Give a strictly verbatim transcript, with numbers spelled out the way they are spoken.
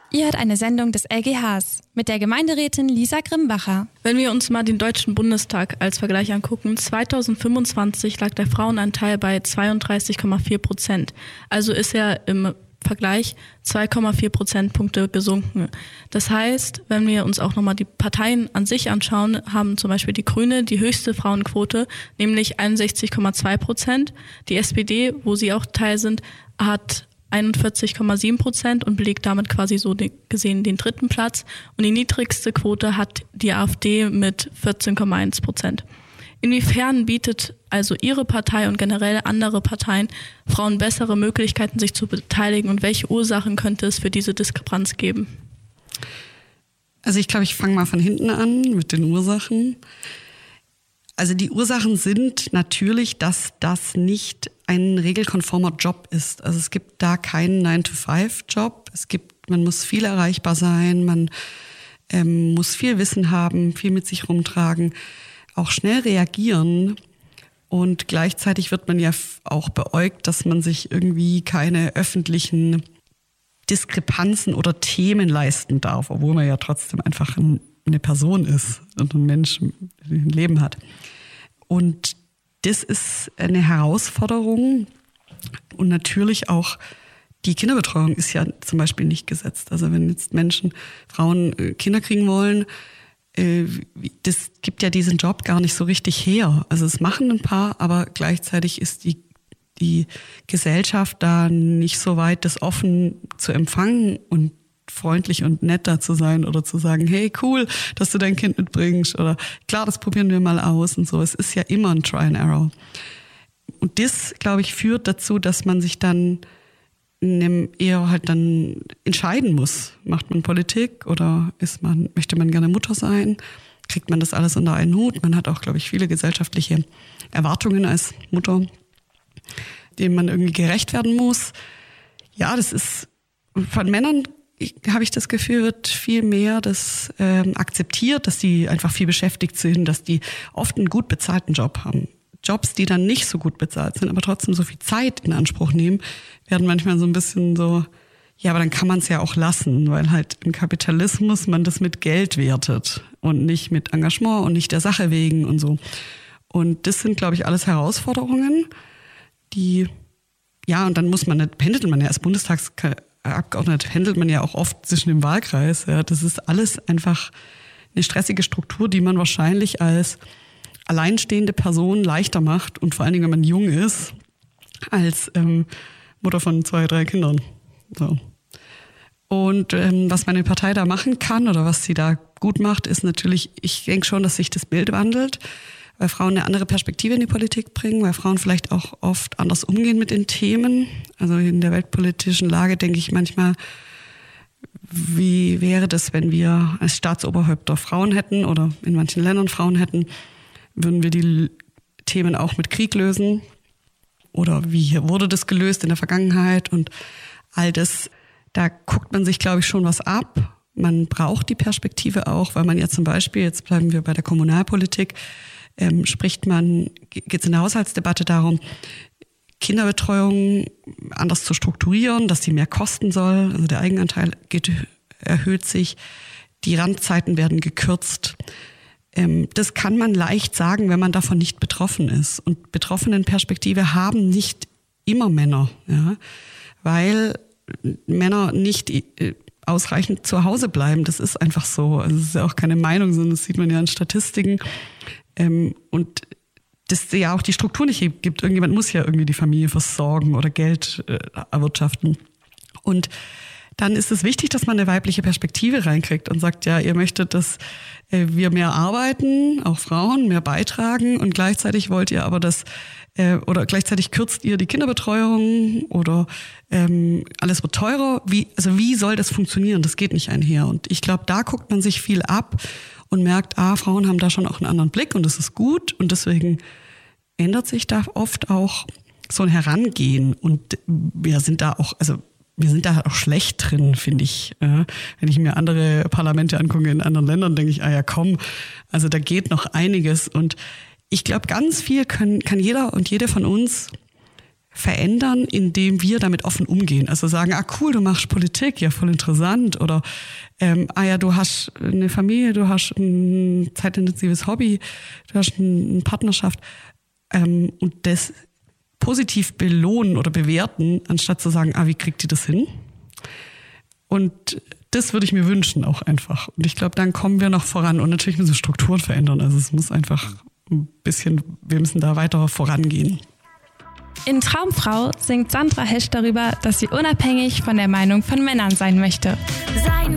Ihr hört eine Sendung des L G Hs mit der Gemeinderätin Lisa Grimbacher. Wenn wir uns mal den Deutschen Bundestag als Vergleich angucken, zweitausendfünfundzwanzig lag der Frauenanteil bei zweiunddreißig Komma vier Prozent. Also ist er im Vergleich zwei Komma vier Prozentpunkte gesunken. Das heißt, wenn wir uns auch nochmal die Parteien an sich anschauen, haben zum Beispiel die Grüne die höchste Frauenquote, nämlich einundsechzig Komma zwei Prozent. Die S P D, wo sie auch Teil sind, hat einundvierzig Komma sieben Prozent und belegt damit quasi so gesehen den dritten Platz. Und die niedrigste Quote hat die AfD mit vierzehn Komma eins Prozent. Inwiefern bietet also Ihre Partei und generell andere Parteien Frauen bessere Möglichkeiten, sich zu beteiligen, und welche Ursachen könnte es für diese Diskrepanz geben? Also ich glaube, ich fange mal von hinten an mit den Ursachen. Also die Ursachen sind natürlich, dass das nicht ein regelkonformer Job ist. Also es gibt da keinen nine to five Job. Es gibt, man muss viel erreichbar sein, man ähm, muss viel Wissen haben, viel mit sich rumtragen, auch schnell reagieren. Und gleichzeitig wird man ja auch beäugt, dass man sich irgendwie keine öffentlichen Diskrepanzen oder Themen leisten darf, obwohl man ja trotzdem einfach ein, eine Person ist und ein Mensch ein Leben hat. Und das ist eine Herausforderung. Und natürlich auch die Kinderbetreuung ist ja zum Beispiel nicht gesetzt. Also wenn jetzt Menschen, Frauen Kinder kriegen wollen, das gibt ja diesen Job gar nicht so richtig her. Also es machen ein paar, aber gleichzeitig ist die, die Gesellschaft da nicht so weit, das offen zu empfangen und freundlich und netter zu sein oder zu sagen, hey, cool, dass du dein Kind mitbringst oder klar, das probieren wir mal aus und so. Es ist ja immer ein Try and Error. Und das, glaube ich, führt dazu, dass man sich dann eher halt dann entscheiden muss. Macht man Politik oder ist man, möchte man gerne Mutter sein? Kriegt man das alles unter einen Hut? Man hat auch, glaube ich, viele gesellschaftliche Erwartungen als Mutter, denen man irgendwie gerecht werden muss. Ja, das ist von Männern, habe ich das Gefühl, wird viel mehr das ähm, akzeptiert, dass die einfach viel beschäftigt sind, dass die oft einen gut bezahlten Job haben. Jobs, die dann nicht so gut bezahlt sind, aber trotzdem so viel Zeit in Anspruch nehmen, werden manchmal so ein bisschen so, ja, aber dann kann man es ja auch lassen, weil halt im Kapitalismus man das mit Geld wertet und nicht mit Engagement und nicht der Sache wegen und so. Und das sind, glaube ich, alles Herausforderungen, die, ja, und dann muss man, pendelt man ja als Bundestagsabgeordneter, pendelt man ja auch oft zwischen dem Wahlkreis. Ja, das ist alles einfach eine stressige Struktur, die man wahrscheinlich als alleinstehende Person leichter macht und vor allen Dingen, wenn man jung ist, als ähm, Mutter von zwei, drei Kindern. So. Und ähm, was meine Partei da machen kann oder was sie da gut macht, ist natürlich, ich denke schon, dass sich das Bild wandelt, weil Frauen eine andere Perspektive in die Politik bringen, weil Frauen vielleicht auch oft anders umgehen mit den Themen. Also in der weltpolitischen Lage denke ich manchmal, wie wäre das, wenn wir als Staatsoberhäupter Frauen hätten oder in manchen Ländern Frauen hätten, würden wir die Themen auch mit Krieg lösen? Oder wie wurde das gelöst in der Vergangenheit? Und all das, da guckt man sich, glaube ich, schon was ab. Man braucht die Perspektive auch, weil man ja zum Beispiel, jetzt bleiben wir bei der Kommunalpolitik, ähm, spricht man, geht es in der Haushaltsdebatte darum, Kinderbetreuung anders zu strukturieren, dass sie mehr kosten soll. Also der Eigenanteil geht, erhöht sich, die Randzeiten werden gekürzt. Das kann man leicht sagen, wenn man davon nicht betroffen ist. Und Betroffenenperspektive haben nicht immer Männer, ja, weil Männer nicht ausreichend zu Hause bleiben. Das ist einfach so. Also es ist ja auch keine Meinung, sondern das sieht man ja in Statistiken. Und das ja auch die Struktur nicht gibt. Irgendjemand muss ja irgendwie die Familie versorgen oder Geld erwirtschaften. Und dann ist es wichtig, dass man eine weibliche Perspektive reinkriegt und sagt, ja, ihr möchtet, dass wir mehr arbeiten, auch Frauen mehr beitragen und gleichzeitig wollt ihr aber das, oder gleichzeitig kürzt ihr die Kinderbetreuung oder ähm, alles wird teurer. Wie, also wie soll das funktionieren? Das geht nicht einher. Und ich glaube, da guckt man sich viel ab und merkt, ah, Frauen haben da schon auch einen anderen Blick und das ist gut und deswegen ändert sich da oft auch so ein Herangehen und wir sind da auch, also wir sind da auch schlecht drin, finde ich. Wenn ich mir andere Parlamente angucke in anderen Ländern, denke ich, ah ja, komm, also da geht noch einiges. Und ich glaube, ganz viel können, kann jeder und jede von uns verändern, indem wir damit offen umgehen. Also sagen, ah cool, du machst Politik, ja voll interessant. Oder ähm, ah ja, du hast eine Familie, du hast ein zeitintensives Hobby, du hast eine Partnerschaft. Ähm, und das positiv belohnen oder bewerten, anstatt zu sagen, ah, wie kriegt die das hin? Und das würde ich mir wünschen auch einfach. Und ich glaube, dann kommen wir noch voran. Und natürlich müssen wir Strukturen verändern. Also es muss einfach ein bisschen, wir müssen da weiter vorangehen. In Traumfrau singt Sandra Hesch darüber, dass sie unabhängig von der Meinung von Männern sein möchte. Sein